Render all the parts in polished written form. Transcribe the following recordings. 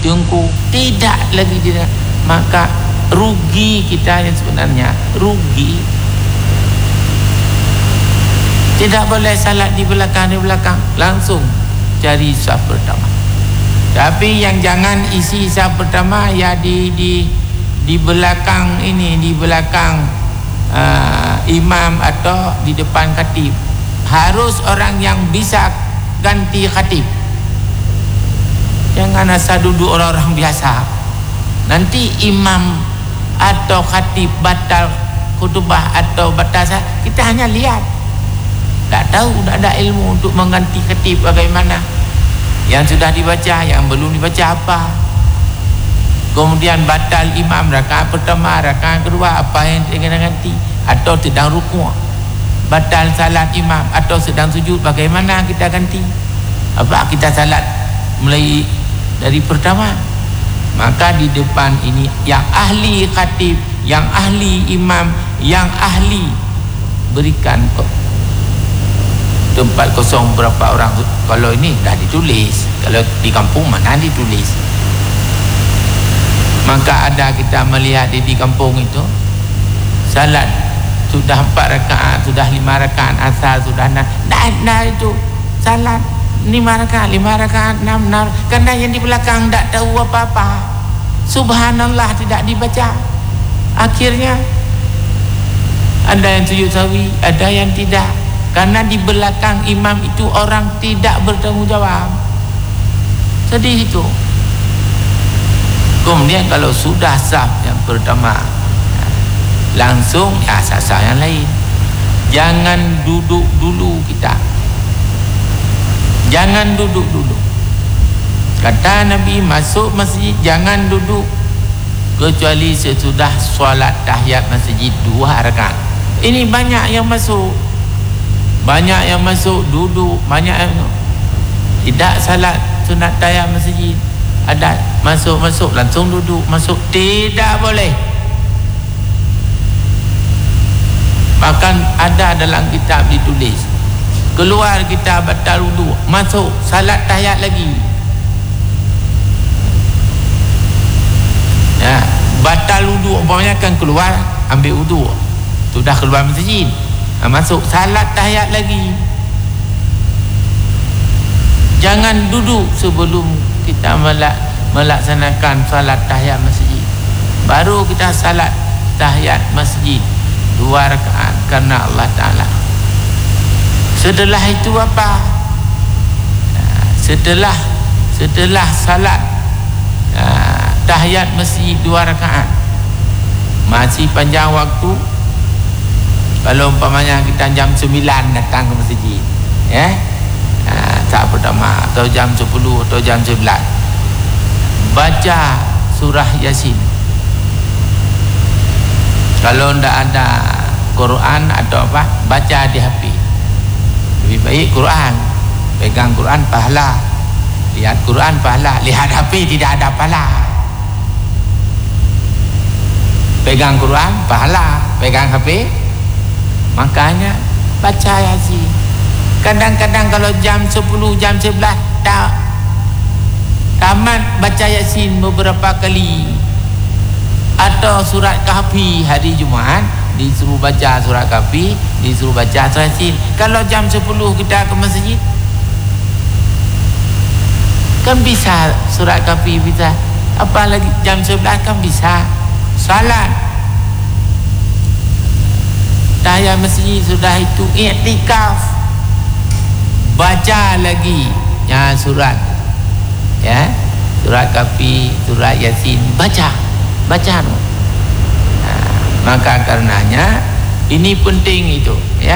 tengku, tidak lagi tidak. Maka rugi kita yang sebenarnya, rugi. Tidak boleh salat di belakang, langsung cari saf pertama. Tapi yang jangan isi saf pertama ya di belakang ini, di belakang imam atau di depan khatib. Harus orang yang bisa ganti khatib. Jangan asal duduk orang-orang biasa. Nanti imam atau khatib batal khutbah atau batal, kita hanya lihat. Tak tahu, tak ada ilmu untuk mengganti khatib bagaimana. Yang sudah dibaca, yang belum dibaca apa. Kemudian batal imam rakaat pertama, rakaat kedua, apa yang ingin ganti. Atau sedang rukuk, batal salat imam, atau sedang sujud, bagaimana kita ganti. Apa kita salat mulai dari pertama. Maka di depan ini yang ahli khatib, yang ahli imam, yang ahli berikan tempat kosong berapa orang. Kalau ini dah ditulis, kalau di kampung mana ditulis. Maka ada kita melihat di kampung itu salat sudah 4 rakaat, sudah 5 rakaat asar, sudah dah itu salat 5 rakaat, 6 karena yang di belakang tak tahu apa-apa. Subhanallah tidak dibaca. Akhirnya ada yang sujud sahwi, ada yang tidak. Karena di belakang imam itu orang tidak bertanggung jawab. Sedih itu. Kemudian kalau sudah saf yang pertama, langsung ya saf yang lain. Jangan duduk dulu kita. Jangan duduk dulu. Kata Nabi, masuk masjid jangan duduk kecuali sesudah solat tahiyat masjid 2 rakaat. Ini banyak yang masuk. Banyak yang masuk duduk, banyak yang tidak salat sunat tahiyat masjid. Ada masuk langsung duduk, masuk, tidak boleh. Bahkan ada dalam kitab ditulis, keluar kita batal wudu, masuk salat tahiyat lagi. Ya, batal wudu umpamanya kan keluar ambil wudu, sudah keluar masjid, masuk salat tahiyat lagi. Jangan duduk sebelum kita melaksanakan salat tahiyat masjid. Baru kita salat tahiyat masjid 2 rakaat karena Allah Ta'ala. Setelah itu apa? Setelah salat tahiyat masjid 2 rakaat, masih panjang waktu. Kalau umpamanya kita jam 9 datang ke masjid, ya, saat pertama, atau jam 10 atau jam 11, baca surah Yasin. Kalau tidak ada Quran atau apa, baca di HP. Lebih baik Quran. Pegang Quran pahala, lihat Quran pahala, lihat HP tidak ada pahala. Pegang Quran pahala, pegang HP. Makanya baca Yasin. Kadang-kadang kalau jam 10, jam 11 tamat baca Yasin beberapa kali. Atau surat Kahfi hari Jumaat disuruh baca surat Kahfi, disuruh baca surat Yasin. Kalau jam 10 kita ke masjid, kan bisa surat Kahfi, bisa. Apalagi jam 11 kan bisa salat tahiyat masjid. Sudah itu i'tikaf, baca lagi ya surat, ya, surat Kahfi, surat Yasin, baca. Maka karenanya ini penting itu, ya,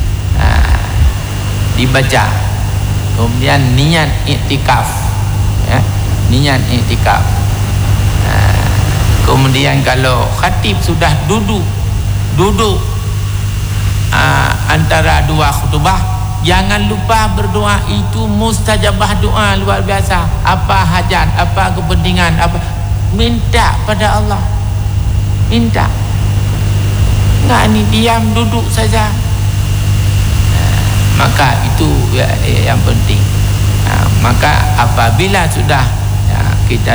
dibaca. Kemudian niat i'tikaf, ya, niat i'tikaf. Kemudian kalau khatib sudah duduk antara 2 khutbah, jangan lupa berdoa. Itu mustajabah doa luar biasa. Apa hajat, apa kepentingan, apa, minta pada Allah, minta. Enggak ni diam duduk saja. Maka itu yang penting. Maka apabila sudah kita